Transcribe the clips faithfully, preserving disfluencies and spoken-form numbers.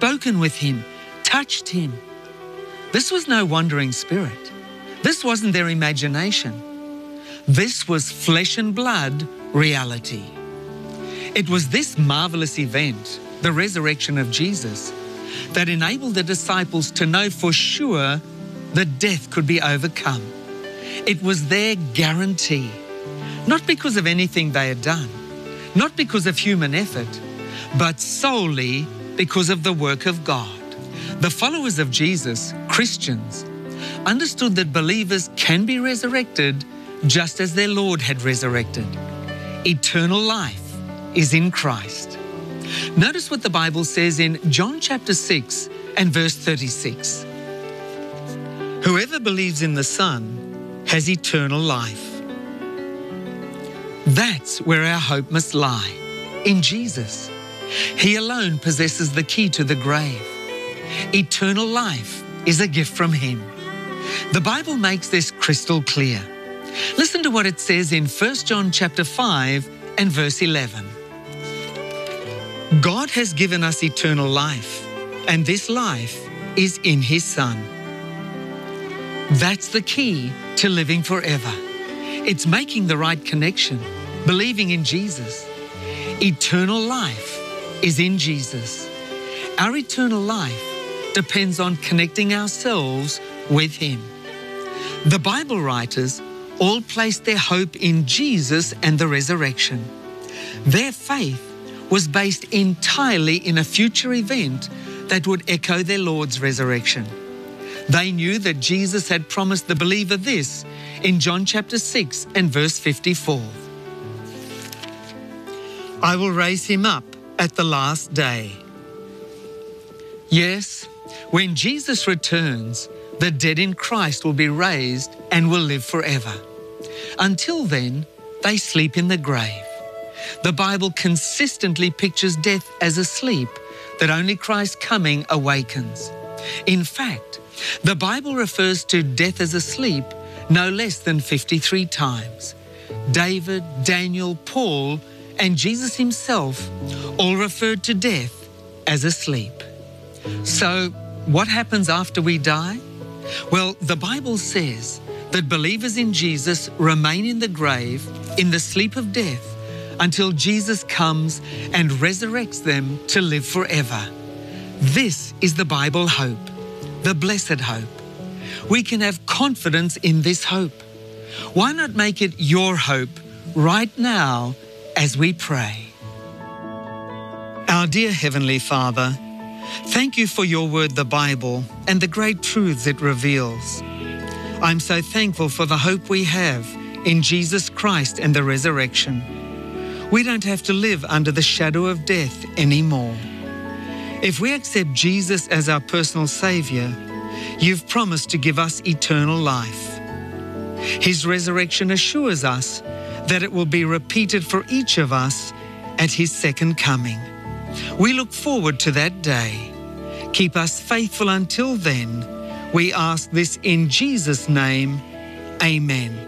spoken with him, touched him. This was no wandering spirit. This wasn't their imagination. This was flesh and blood reality. It was this marvelous event, the resurrection of Jesus, that enabled the disciples to know for sure that death could be overcome. It was their guarantee, not because of anything they had done, not because of human effort, but solely because of the work of God. The followers of Jesus, Christians, understood that believers can be resurrected just as their Lord had resurrected. Eternal life is in Christ. Notice what the Bible says in John chapter six and verse thirty-six. Whoever believes in the Son has eternal life. That's where our hope must lie, in Jesus. He alone possesses the key to the grave. Eternal life is a gift from Him. The Bible makes this crystal clear. Listen to what it says in First John chapter five and verse eleven. God has given us eternal life, and this life is in His Son. That's the key to living forever. It's making the right connection, believing in Jesus. Eternal life is in Jesus. Our eternal life depends on connecting ourselves with Him. The Bible writers all placed their hope in Jesus and the resurrection. Their faith was based entirely in a future event that would echo their Lord's resurrection. They knew that Jesus had promised the believer this in John chapter six and verse fifty-four. I will raise him up at the last day. Yes, when Jesus returns, the dead in Christ will be raised and will live forever. Until then, they sleep in the grave. The Bible consistently pictures death as a sleep that only Christ's coming awakens. In fact, the Bible refers to death as a sleep no less than fifty-three times. David, Daniel, Paul, and Jesus himself all referred to death as a sleep. So, what happens after we die? Well, the Bible says that believers in Jesus remain in the grave, in the sleep of death, until Jesus comes and resurrects them to live forever. This is the Bible hope, the blessed hope. We can have confidence in this hope. Why not make it your hope right now as we pray? Our dear Heavenly Father, thank you for your word, the Bible, and the great truths it reveals. I'm so thankful for the hope we have in Jesus Christ and the resurrection. We don't have to live under the shadow of death anymore. If we accept Jesus as our personal Savior, you've promised to give us eternal life. His resurrection assures us that it will be repeated for each of us at His second coming. We look forward to that day. Keep us faithful until then. We ask this in Jesus' name. Amen.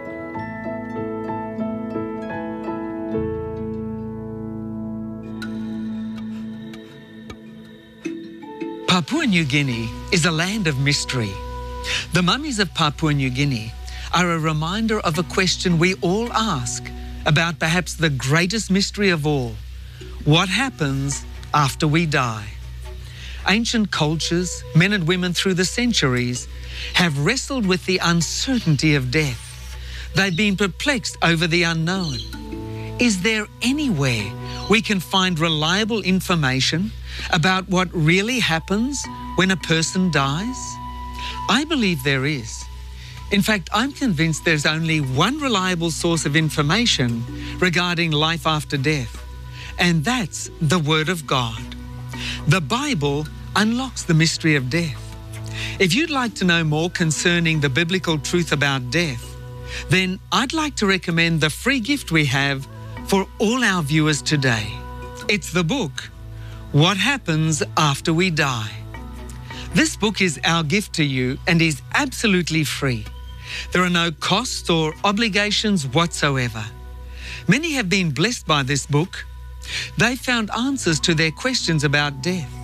Papua New Guinea is a land of mystery. The mummies of Papua New Guinea are a reminder of a question we all ask about perhaps the greatest mystery of all. What happens after we die? Ancient cultures, men and women through the centuries, have wrestled with the uncertainty of death. They've been perplexed over the unknown. Is there anywhere we can find reliable information about what really happens when a person dies? I believe there is. In fact, I'm convinced there's only one reliable source of information regarding life after death, and that's the Word of God. The Bible unlocks the mystery of death. If you'd like to know more concerning the biblical truth about death, then I'd like to recommend the free gift we have for all our viewers today. It's the book, What Happens After We Die. This book is our gift to you and is absolutely free. There are no costs or obligations whatsoever. Many have been blessed by this book. They found answers to their questions about death.